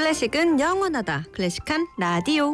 클래식은 영원하다. 클래식한 라디오.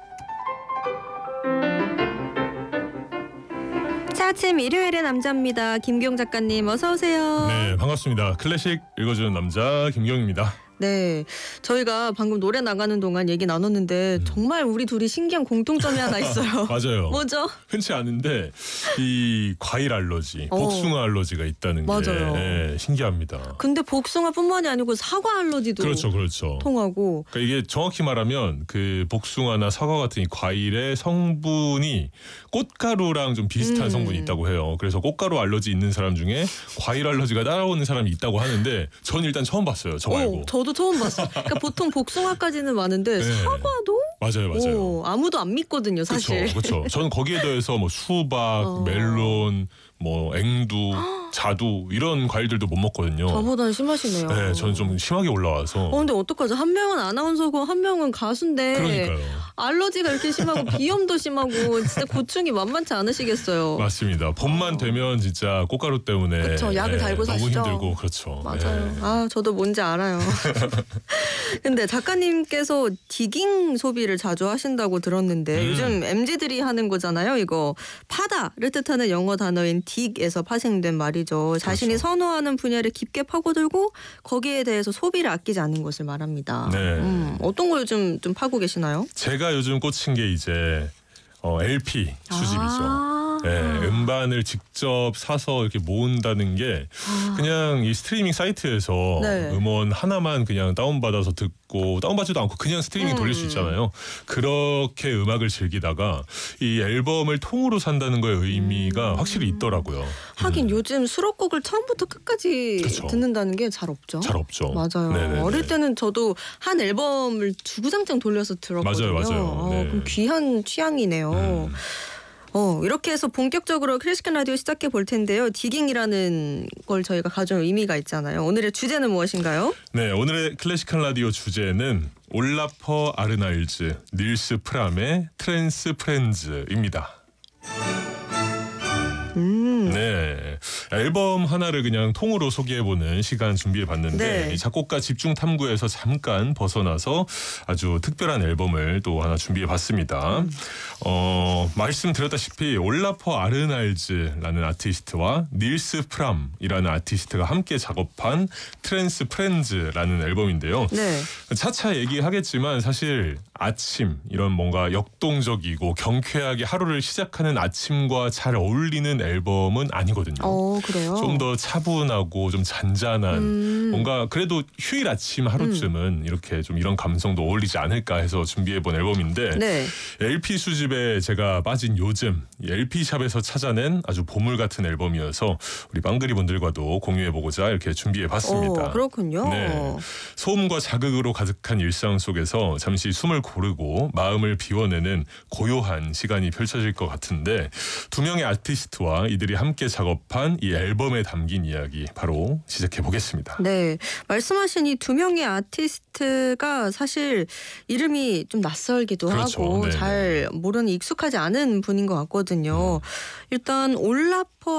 자, 아침 일요일의 남자입니다. 김경 작가님 어서 오세요. 네, 반갑습니다. 클래식 읽어주는 남자 김경입니다. 네, 저희가 방금 노래 나가는 동안 얘기 나눴는데 정말 우리 둘이 신기한 공통점이 하나 있어요. 맞아요. 뭐죠? 흔치 않은데 이 과일 알러지, 복숭아 알러지가 있다는 맞아요. 게 신기합니다. 근데 복숭아뿐만이 아니고 사과 알러지도 그렇죠. 통하고. 그러니까 이게 정확히 말하면 그 복숭아나 사과 같은 이 과일의 성분이 꽃가루랑 좀 비슷한 성분이 있다고 해요. 그래서 꽃가루 알러지 있는 사람 중에 과일 알러지가 따라오는 사람이 있다고 하는데 전 일단 처음 봤어요. 저 말고. 저도 처음 봤어요. 그러니까 보통 복숭아까지는 많은데 네. 사과도? 맞아요. 아무도 안 믿거든요, 사실. 그렇죠. 저는 거기에 더해서 뭐 수박, 멜론, 뭐 앵두, 자두 이런 과일들도 못 먹거든요. 저보다는 심하시네요. 네, 저는 좀 심하게 올라와서. 근데 어떡하죠? 한 명은 아나운서고 한 명은 가수인데. 그러니까요. 알러지가 이렇게 심하고 비염도 심하고 진짜 고충이 만만치 않으시겠어요. 맞습니다. 봄만 되면 진짜 꽃가루 때문에 그렇죠. 약을 달고 너무 사시죠. 힘들고 그렇죠. 맞아요. 저도 뭔지 알아요. 근데 작가님께서 디깅 소비를 자주 하신다고 들었는데 요즘 MZ들이 하는 거잖아요. 이거 파다를 뜻하는 영어 단어인 dig에서 파생된 말이죠. 자신이 그렇죠. 선호하는 분야를 깊게 파고들고 거기에 대해서 소비를 아끼지 않는 것을 말합니다. 네. 어떤 걸 요즘 좀 파고 계시나요? 제가 요즘 꽂힌 게 이제 LP 수집이죠. 네, 음반을 직접 사서 이렇게 모은다는 게 그냥 이 스트리밍 사이트에서 음원 하나만 그냥 다운받아서 듣고 다운받지도 않고 그냥 스트리밍 돌릴 수 있잖아요. 그렇게 음악을 즐기다가 이 앨범을 통으로 산다는 거의 의미가 확실히 있더라고요. 하긴 요즘 수록곡을 처음부터 끝까지 그쵸. 듣는다는 게 잘 없죠. 잘 없죠. 맞아요. 네네네. 어릴 때는 저도 한 앨범을 주구장창 돌려서 들었거든요. 맞아요. 네. 그럼 귀한 취향이네요. 이렇게 해서 본격적으로 클래식한 라디오 시작해 볼 텐데요. 디깅이라는 걸 저희가 가져온 의미가 있잖아요. 오늘의 주제는 무엇인가요? 네, 오늘의 클래식한 라디오 주제는 올라퍼 아르날즈, 닐스 프람의 트랜스 프렌즈입니다. 네, 앨범 하나를 그냥 통으로 소개해보는 시간 준비해봤는데 이 작곡가 집중 탐구에서 잠깐 벗어나서 아주 특별한 앨범을 또 하나 준비해봤습니다. 말씀드렸다시피 올라퍼 아르날즈라는 아티스트와 닐스 프람이라는 아티스트가 함께 작업한 트랜스 프렌즈라는 앨범인데요. 네. 차차 얘기하겠지만 사실 아침 이런 뭔가 역동적이고 경쾌하게 하루를 시작하는 아침과 잘 어울리는 앨범은 아니거든요. 그래요? 좀 더 차분하고 좀 잔잔한 뭔가 그래도 휴일 아침 하루쯤은 이렇게 좀 이런 감성도 어울리지 않을까 해서 준비해본 앨범인데 LP 수집에 제가 빠진 요즘 LP샵에서 찾아낸 아주 보물 같은 앨범이어서 우리 빵그리 분들과도 공유해보고자 이렇게 준비해봤습니다. 그렇군요. 네. 소음과 자극으로 가득한 일상 속에서 잠시 숨을 고르고 마음을 비워내는 고요한 시간이 펼쳐질 것 같은데 두 명의 아티스트와 이들이 함께 작업한 이 앨범에 담긴 이야기 바로 시작해 보겠습니다. 네, 말씀하신 이 두 명의 아티스트가 사실 이름이 좀 낯설기도 하고 잘 모르는 익숙하지 않은 분인 것 같거든요. 일단 올라퍼